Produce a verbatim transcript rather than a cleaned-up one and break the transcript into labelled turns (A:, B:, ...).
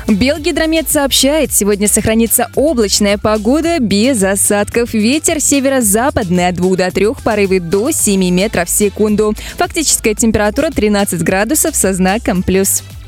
A: Белгидромет сообщает, сегодня сохранится облачная погода без осадков. Ветер северо-западный от двух до трёх, порывы до семи метров в секунду. Фактическая температура тринадцать градусов со знаком плюс.